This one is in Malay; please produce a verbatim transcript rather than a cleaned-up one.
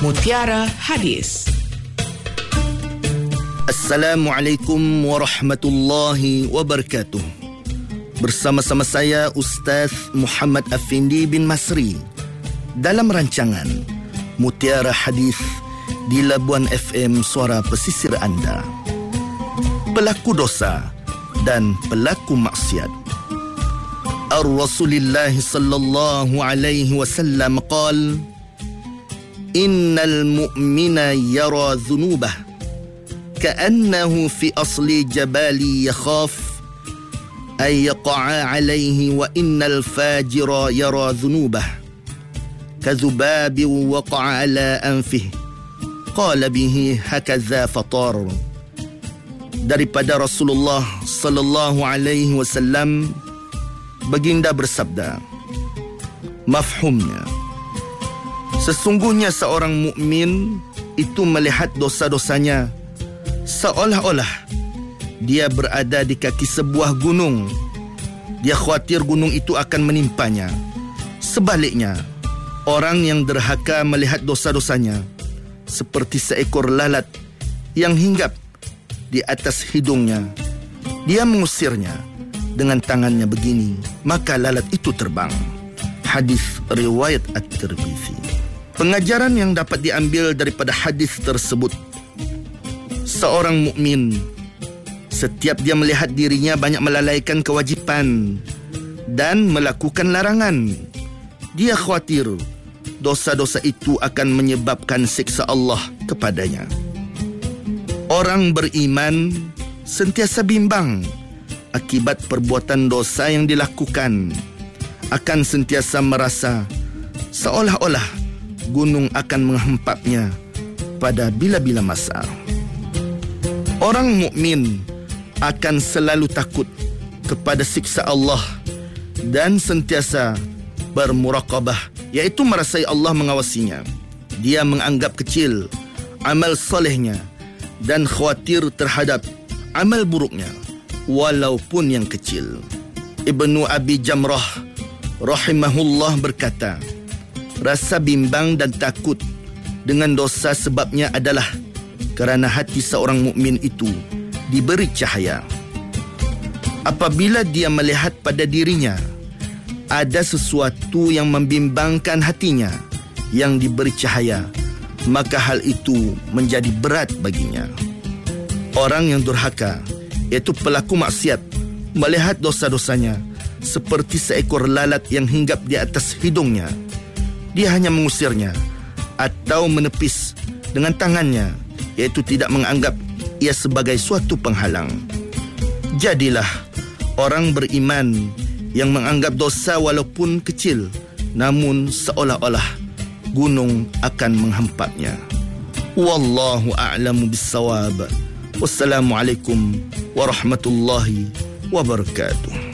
Mutiara Hadis. Assalamualaikum warahmatullahi wabarakatuh. Bersama-sama saya Ustaz Muhammad Afindi bin Masri dalam rancangan Mutiara Hadis di Labuan F M Suara Pesisir Anda. Pelaku dosa dan pelaku maksiat. Ar-Rasulullah sallallahu alaihi wasallam qala: Innal mu'mina yara dhunubah ka'annahu fi asli jabali yakhaf ay yaqa'a alayhi, wa innal fajira yara dhunubah kadhubabi waqa'a ala anfihi qala bihi hakadha fatar. Daripada Rasulullah sallallahu alaihi wasallam, baginda bersabda, mafhumnya, sesungguhnya seorang mukmin itu melihat dosa-dosanya seolah-olah dia berada di kaki sebuah gunung. Dia khawatir gunung itu akan menimpanya. Sebaliknya, orang yang derhaka melihat dosa-dosanya seperti seekor lalat yang hinggap di atas hidungnya. Dia mengusirnya dengan tangannya begini, maka lalat itu terbang. Hadis riwayat At-Tirmizi. Pengajaran yang dapat diambil daripada hadis tersebut, seorang mukmin setiap dia melihat dirinya banyak melalaikan kewajipan dan melakukan larangan, dia khawatir dosa-dosa itu akan menyebabkan siksa Allah kepadanya. Orang beriman sentiasa bimbang akibat perbuatan dosa yang dilakukan, akan sentiasa merasa seolah-olah gunung akan menghempapnya pada bila-bila masa. Orang mukmin akan selalu takut kepada siksa Allah dan sentiasa bermuraqabah, iaitu merasai Allah mengawasinya. Dia menganggap kecil amal solehnya dan khawatir terhadap amal buruknya, walaupun yang kecil. Ibnu Abi Jamrah rahimahullah berkata, rasa bimbang dan takut dengan dosa sebabnya adalah kerana hati seorang mukmin itu diberi cahaya. Apabila dia melihat pada dirinya ada sesuatu yang membimbangkan hatinya yang diberi cahaya, maka hal itu menjadi berat baginya. Orang yang durhaka, iaitu pelaku maksiat, melihat dosa-dosanya seperti seekor lalat yang hinggap di atas hidungnya. Dia hanya mengusirnya atau menepis dengan tangannya, iaitu tidak menganggap ia sebagai suatu penghalang. Jadilah orang beriman yang menganggap dosa walaupun kecil, namun seolah-olah gunung akan menghempapnya. Wallahu a'lamu bissawab. Wassalamualaikum warahmatullahi wabarakatuh.